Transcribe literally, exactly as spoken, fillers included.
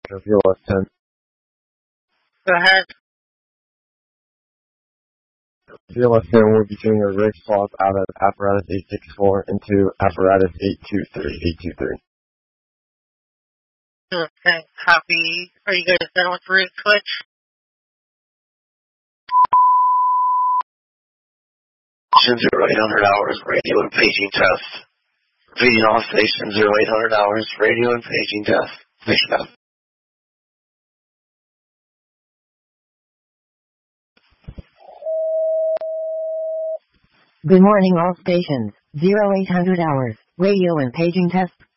V L S ten. Go ahead. V L S ten will be doing a rig swap out of apparatus eight sixty-four into apparatus eight twenty-three. Okay, copy. Are you guys done with the rig switch? zero eight hundred hours, radio and paging test. Reading off station zero eight hundred hours, radio and paging test. Station up. Good morning all stations, zero eight hundred hours, radio and paging test.